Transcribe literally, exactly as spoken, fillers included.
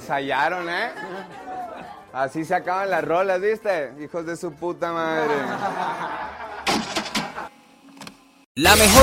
ensayaron, ¿eh? Así se acaban las rolas, ¿viste? Hijos de su puta madre. La mejor